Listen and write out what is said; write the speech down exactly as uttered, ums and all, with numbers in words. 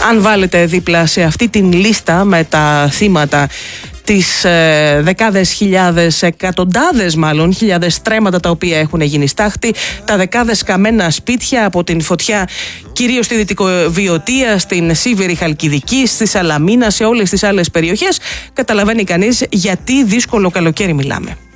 αν βάλετε δίπλα σε αυτή την λίστα με τα θύματα τις ε, δεκάδες χιλιάδες, εκατοντάδες μάλλον χιλιάδες στρέμματα τα οποία έχουν γίνει στάχτη, τα δεκάδες καμένα σπίτια από την φωτιά κυρίως στη Δυτικοβιωτία, στην Σίβηρη Χαλκιδική, στη Σαλαμίνα, σε όλες τις άλλες περιοχές, καταλαβαίνει κανείς γιατί δύσκολο καλοκαίρι μιλάμε.